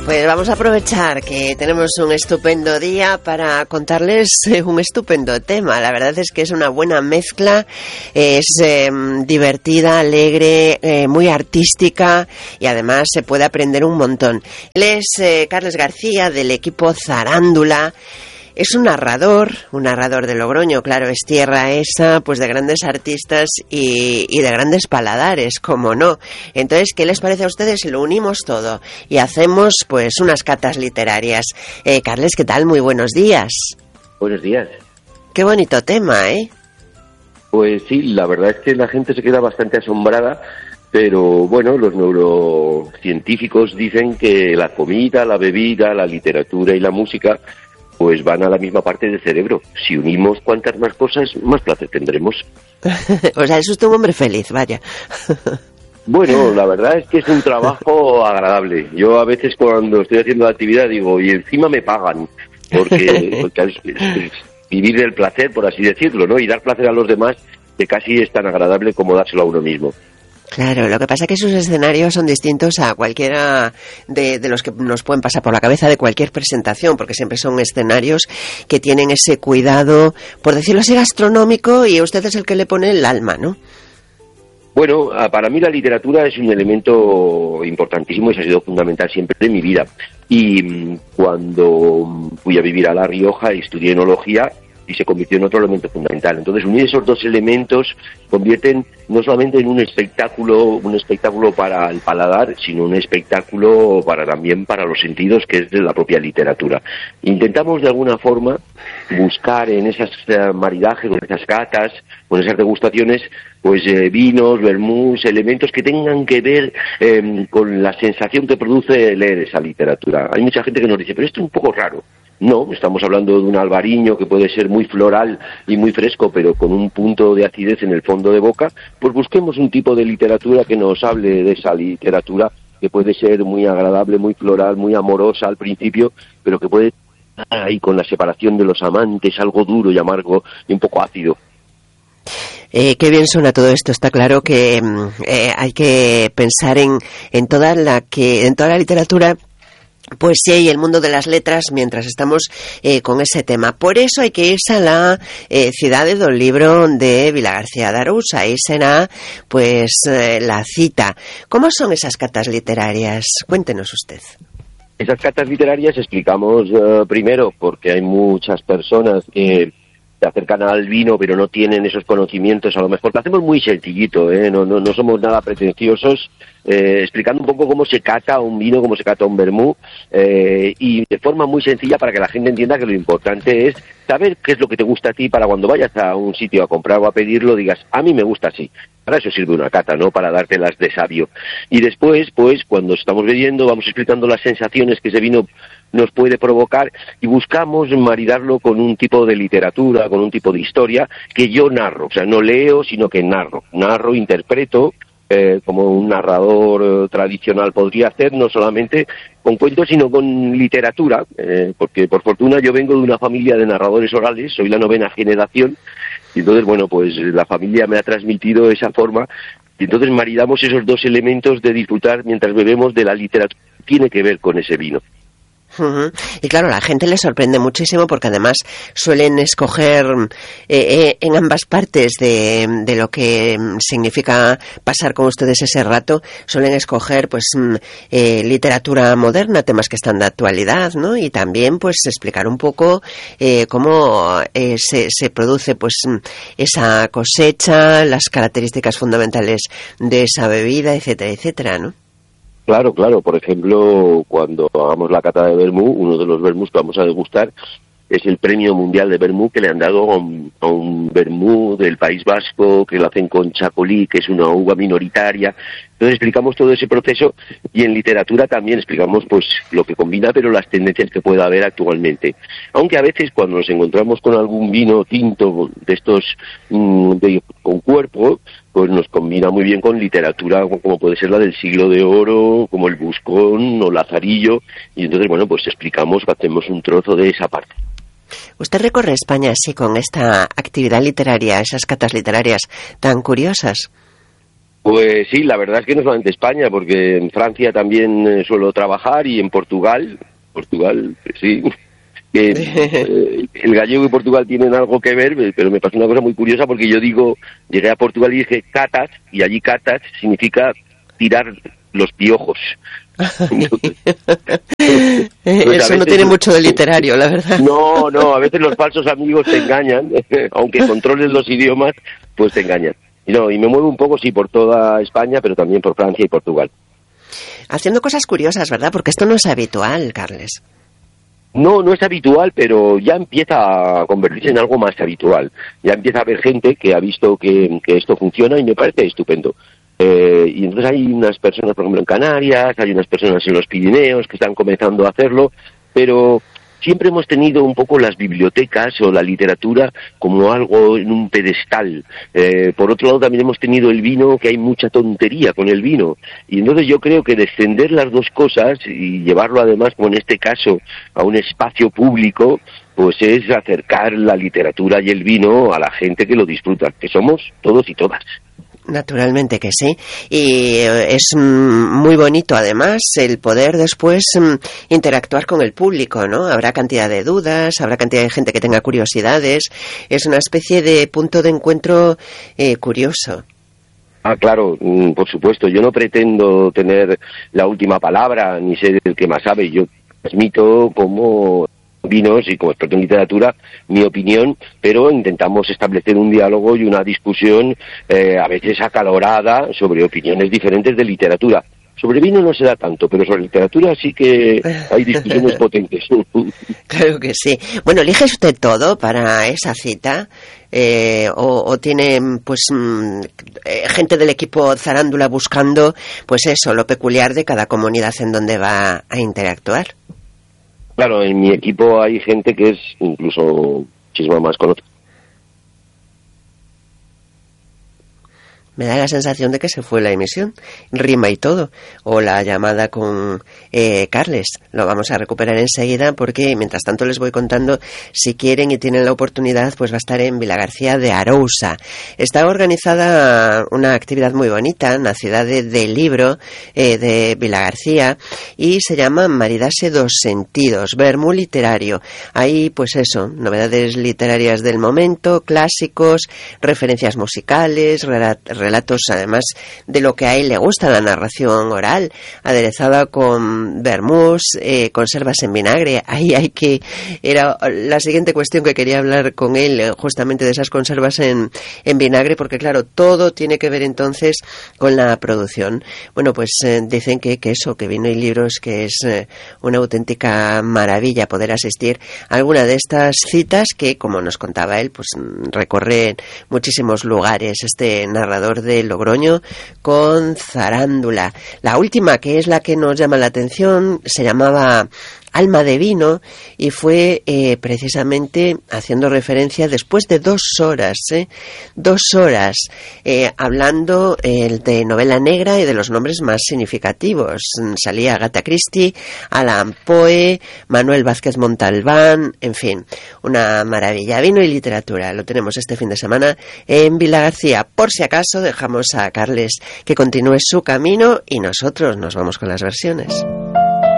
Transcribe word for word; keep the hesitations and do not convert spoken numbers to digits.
Pues vamos a aprovechar que tenemos un estupendo día para contarles un estupendo tema. La verdad es que es una buena mezcla, es eh, divertida, alegre, eh, muy artística y además se puede aprender un montón. Él es eh, Carles García, del equipo Zarándula. Es un narrador, un narrador de Logroño, claro, es tierra esa, pues de grandes artistas y, y de grandes paladares, como no. Entonces, ¿qué les parece a ustedes si lo unimos todo y hacemos, pues, unas catas literarias? Eh, Carles, ¿qué tal? Muy buenos días. Buenos días. Qué bonito tema, ¿eh? Pues sí, la verdad es que la gente se queda bastante asombrada, pero bueno, los neurocientíficos dicen que la comida, la bebida, la literatura y la música pues van a la misma parte del cerebro. Si unimos cuantas más cosas, más placer tendremos. O sea, es usted un hombre feliz, vaya. Bueno, la verdad es que es un trabajo agradable. Yo a veces cuando estoy haciendo la actividad digo, y encima me pagan, porque, porque es, es, es vivir el placer, por así decirlo, ¿no? Y dar placer a los demás, que casi es tan agradable como dárselo a uno mismo. Claro, lo que pasa es que sus escenarios son distintos a cualquiera de, de los que nos pueden pasar por la cabeza de cualquier presentación, porque siempre son escenarios que tienen ese cuidado, por decirlo así, gastronómico, y usted es el que le pone el alma, ¿no? Bueno, para mí la literatura es un elemento importantísimo y ha sido fundamental siempre de mi vida. Y cuando fui a vivir a La Rioja y estudié enología, y se convirtió en otro elemento fundamental. Entonces, unir esos dos elementos convierten no solamente en un espectáculo, un espectáculo para el paladar, sino un espectáculo para también para los sentidos, que es de la propia literatura. Intentamos de alguna forma buscar en esas uh, maridajes, en esas catas, con esas degustaciones, pues eh, vinos, vermús, elementos que tengan que ver eh, con la sensación que produce leer esa literatura. Hay mucha gente que nos dice, pero esto es un poco raro. No, estamos hablando de un albariño que puede ser muy floral y muy fresco, pero con un punto de acidez en el fondo de boca. Pues busquemos un tipo de literatura que nos hable de esa literatura, que puede ser muy agradable, muy floral, muy amorosa al principio, pero que puede estar ahí con la separación de los amantes, algo duro y amargo y un poco ácido. Eh, qué bien suena todo esto. Está claro que eh, hay que pensar en, en toda la que en toda la literatura, poesía y el mundo de las letras mientras estamos eh, con ese tema. Por eso hay que irse a la eh, ciudad de Don Libro de Vilagarcía de Arousa. Ahí será pues eh, la cita. ¿Cómo son esas catas literarias? Cuéntenos usted. Esas catas literarias explicamos uh, primero porque hay muchas personas que se acercan al vino pero no tienen esos conocimientos, a lo mejor lo hacemos muy sencillito, ¿eh? no, no, no somos nada pretenciosos, eh, explicando un poco cómo se cata un vino, cómo se cata un vermú, eh, y de forma muy sencilla para que la gente entienda que lo importante es saber qué es lo que te gusta a ti, para cuando vayas a un sitio a comprar o a pedirlo digas, a mí me gusta así. Para eso sirve una cata, ¿no? Para dártelas de sabio. Y después, pues, cuando estamos bebiendo, vamos explicando las sensaciones que ese vino nos puede provocar y buscamos maridarlo con un tipo de literatura, con un tipo de historia que yo narro. O sea, no leo, sino que narro. Narro, interpreto, eh, como un narrador eh, tradicional podría hacer, no solamente con cuentos, sino con literatura, eh, porque por fortuna yo vengo de una familia de narradores orales, soy la novena generación, y entonces, bueno, pues la familia me ha transmitido esa forma, y entonces maridamos esos dos elementos de disfrutar mientras bebemos de la literatura que tiene que ver con ese vino. Uh-huh. Y claro, la gente le sorprende muchísimo porque además suelen escoger eh, eh, en ambas partes de, de lo que significa pasar con ustedes ese rato, suelen escoger pues eh, literatura moderna, temas que están de actualidad, ¿no? Y también pues explicar un poco eh, cómo eh, se, se produce pues esa cosecha, las características fundamentales de esa bebida, etcétera, etcétera, ¿no? Claro, claro. Por ejemplo, cuando hagamos la cata de vermú, uno de los vermús que vamos a degustar es el Premio Mundial de Vermú que le han dado a un, a un vermú del País Vasco, que lo hacen con chacolí, que es una uva minoritaria. Entonces explicamos todo ese proceso y en literatura también explicamos pues lo que combina, pero las tendencias que pueda haber actualmente. Aunque a veces cuando nos encontramos con algún vino tinto de estos mmm, de, con cuerpo, pues nos combina muy bien con literatura como puede ser la del Siglo de Oro, como el Buscón o Lazarillo, y entonces bueno, pues explicamos, hacemos un trozo de esa parte. ¿Usted recorre España así con esta actividad literaria, esas catas literarias tan curiosas? Pues sí, la verdad es que no solamente España, porque en Francia también eh, suelo trabajar y en Portugal, Portugal, sí, que eh, el gallego y Portugal tienen algo que ver, pero me pasó una cosa muy curiosa porque yo digo, llegué a Portugal y dije catas, y allí catas significa tirar los piojos. Entonces, eso no tiene mucho de literario, la verdad. No, no, a veces los falsos amigos te engañan, aunque controles los idiomas, pues te engañan. Y no, y me muevo un poco, sí, por toda España, pero también por Francia y Portugal. Haciendo cosas curiosas, ¿verdad? Porque esto no es habitual, Carles. No, no es habitual, pero ya empieza a convertirse en algo más habitual. Ya empieza a haber gente que ha visto que, que esto funciona y me parece estupendo. Eh, y entonces hay unas personas, por ejemplo, en Canarias, hay unas personas en los Pirineos que están comenzando a hacerlo, pero siempre hemos tenido un poco las bibliotecas o la literatura como algo en un pedestal. Eh, por otro lado, también hemos tenido el vino, que hay mucha tontería con el vino. Y entonces yo creo que descender las dos cosas y llevarlo además, como en este caso, a un espacio público, pues es acercar la literatura y el vino a la gente que lo disfruta, que somos todos y todas. Naturalmente que sí, y es muy bonito además el poder después interactuar con el público, ¿no? Habrá cantidad de dudas, habrá cantidad de gente que tenga curiosidades, es una especie de punto de encuentro eh, curioso. Ah, claro, por supuesto, yo no pretendo tener la última palabra ni ser el que más sabe, yo transmito como vinos y como experto en literatura mi opinión, pero intentamos establecer un diálogo y una discusión eh, a veces acalorada sobre opiniones diferentes de literatura. Sobre vino no se da tanto, pero sobre literatura sí que hay discusiones potentes. Claro que sí. Bueno, ¿elige usted todo para esa cita? Eh, o, ¿O tiene pues eh, gente del equipo Zarándula buscando pues eso, lo peculiar de cada comunidad en donde va a interactuar? Claro, en mi equipo hay gente que es incluso muchísimo más conocida. Me da la sensación de que se fue la emisión, rima y todo, o la llamada con eh, Carles. Lo vamos a recuperar enseguida porque mientras tanto les voy contando, si quieren y tienen la oportunidad, pues va a estar en Vilagarcía de Arousa. Está organizada una actividad muy bonita en la ciudad de, del libro eh, de Vilagarcía y se llama Maridase dos Sentidos, Vermú literario. Hay pues eso, novedades literarias del momento, clásicos, referencias musicales, relatos relatos además de lo que a él le gusta, la narración oral, aderezada con vermús, eh, conservas en vinagre. Ahí hay que, era la siguiente cuestión que quería hablar con él, eh, justamente de esas conservas en, en vinagre, porque claro, todo tiene que ver entonces con la producción. Bueno, pues eh, dicen que, que eso, que vino y libros, que es eh, una auténtica maravilla poder asistir a alguna de estas citas que, como nos contaba él, pues recorre muchísimos lugares este narrador de Logroño con Zarándula. La última, que es la que nos llama la atención, se llamaba Alma de Vino y fue eh, precisamente haciendo referencia después de dos horas, ¿eh? dos horas eh, hablando eh, de novela negra y de los nombres más significativos. Salía Agatha Christie, Allan Poe, Manuel Vázquez Montalbán, en fin, una maravilla. Vino y literatura, lo tenemos este fin de semana en Vilagarcía. Por si acaso dejamos a Carles que continúe su camino y nosotros nos vamos con las versiones.